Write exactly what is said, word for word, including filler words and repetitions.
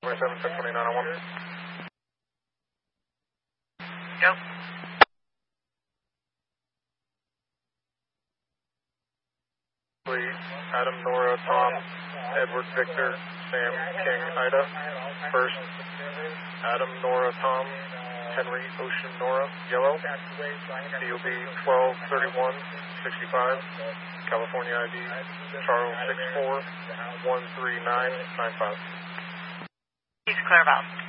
twenty-seven, ten twenty-nine oh one. Go. Adam, Nora, Tom, Edward, Victor, Sam, King, Ida. First, Adam, Nora, Tom, Henry, Ocean, Nora, Yellow. D O B twelve thirty-one sixty-five. California I D, Charles six four one three nine nine five. He's clear about.